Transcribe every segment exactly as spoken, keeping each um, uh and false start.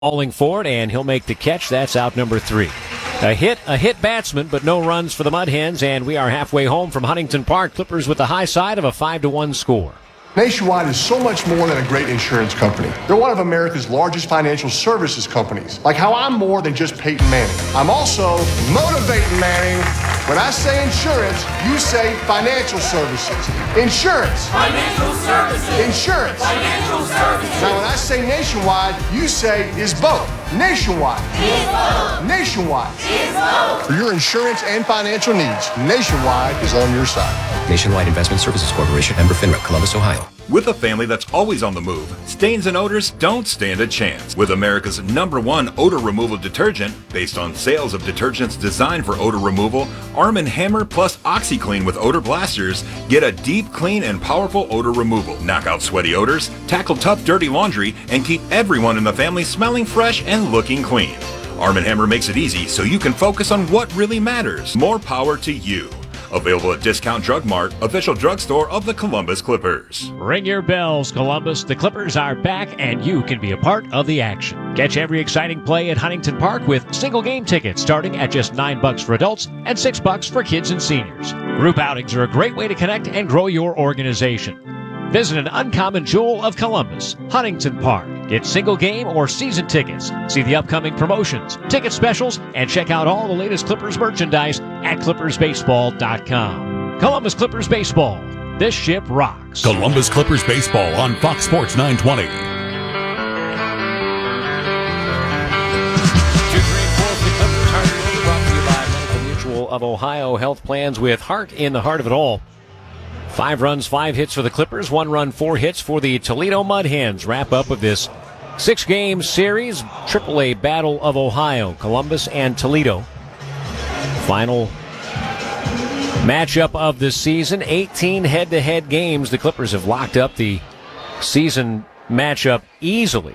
falling for it, and he'll make the catch. That's out number three. A hit, a hit batsman, but no runs for the Mud Hens, and we are halfway home from Huntington Park. Clippers with the high side of a five to one score. Nationwide is so much more than a great insurance company. They're one of America's largest financial services companies. Like how I'm more than just Peyton Manning. I'm also motivating Manning. When I say insurance, you say financial services. Insurance. Financial services. Insurance. Financial services. Now when I say nationwide, you say is both. Nationwide. Is both. Nationwide. Is both. For your insurance and financial needs, Nationwide is on your side. Nationwide Investment Services Corporation, member FINRA, Columbus, Ohio. With a family that's always on the move, stains and odors don't stand a chance. With America's number one odor removal detergent, based on sales of detergents designed for odor removal, Arm and Hammer plus OxyClean with odor blasters get a deep, clean, and powerful odor removal. Knock out sweaty odors, tackle tough, dirty laundry, and keep everyone in the family smelling fresh and looking clean. Arm and Hammer makes it easy so you can focus on what really matters. More power to you. Available at Discount Drug Mart, official drugstore of the Columbus Clippers. Ring your bells, Columbus. The Clippers are back, and you can be a part of the action. Catch every exciting play at Huntington Park with single game tickets starting at just nine bucks for adults and six bucks for kids and seniors. Group outings are a great way to connect and grow your organization. Visit an uncommon jewel of Columbus, Huntington Park. Get single game or season tickets. See the upcoming promotions, ticket specials, and check out all the latest Clippers merchandise at clippers baseball dot com. Columbus Clippers Baseball. This ship rocks. Columbus Clippers Baseball on Fox Sports nine twenty. Brought to you by Medical Mutual of Ohio. Health plans with heart in the heart of it all. Five runs, five hits for the Clippers. One run, four hits for the Toledo Mud Hens. Wrap up of this six-game series. triple A Battle of Ohio. Columbus and Toledo. Final matchup of the season. eighteen head-to-head games. The Clippers have locked up the season matchup easily.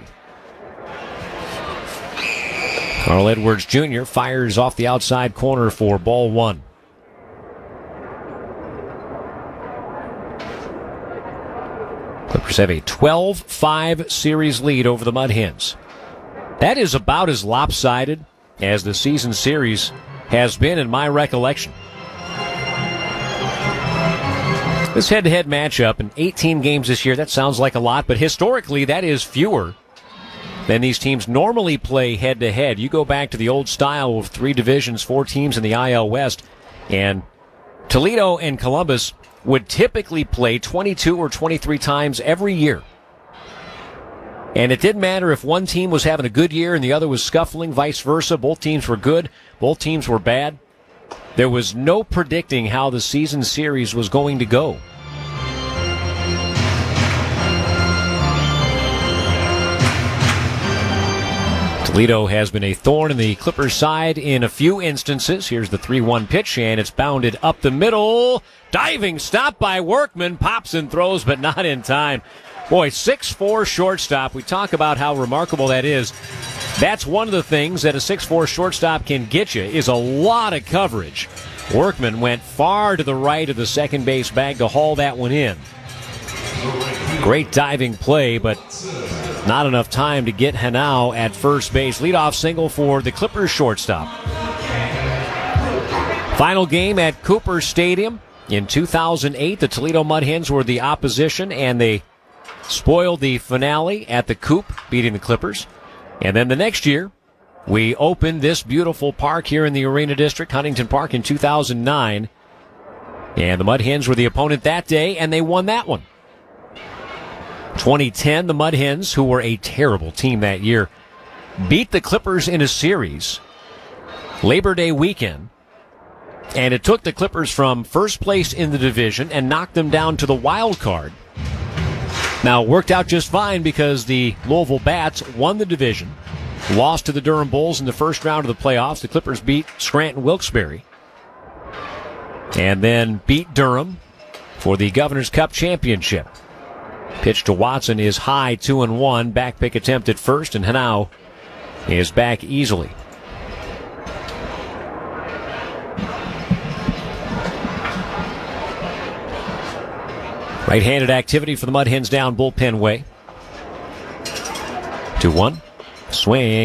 Carl Edwards Junior fires off the outside corner for ball one. Clippers have a twelve five series lead over the Mud Hens. That is about as lopsided as the season series has been in my recollection. This head-to-head matchup in eighteen games this year, that sounds like a lot, but historically that is fewer than these teams normally play head-to-head. You go back to the old style of three divisions, four teams in the I L West, and Toledo and Columbus would typically play twenty-two or twenty-three times every year. And it didn't matter if one team was having a good year and the other was scuffling, vice versa. Both teams were good. Both teams were bad. There was no predicting how the season series was going to go. Toledo has been a thorn in the Clippers' side in a few instances. Here's the three one pitch, and it's bounded up the middle. Diving stop by Workman. Pops and throws, but not in time. Boy, six four shortstop. We talk about how remarkable that is. That's one of the things that a six four shortstop can get you, is a lot of coverage. Workman went far to the right of the second base bag to haul that one in. Great diving play, but not enough time to get Hanau at first base. Leadoff single for the Clippers shortstop. Final game at Cooper Stadium. In two thousand eight, the Toledo Mud Hens were the opposition, and they spoiled the finale at the Coop, beating the Clippers. And then the next year, we opened this beautiful park here in the Arena District, Huntington Park, in two thousand nine. And the Mud Hens were the opponent that day, and they won that one. twenty ten, the Mud Hens, who were a terrible team that year, beat the Clippers in a series, Labor Day weekend. And it took the Clippers from first place in the division and knocked them down to the wild card. Now, it worked out just fine because the Louisville Bats won the division, lost to the Durham Bulls in the first round of the playoffs. The Clippers beat Scranton Wilkes-Barre, and then beat Durham for the Governor's Cup championship. Pitch to Watson is high, two and one. Back pick attempt at first, and Hanau is back easily. Right-handed activity for the Mud Hens down bullpen way. two one. swing.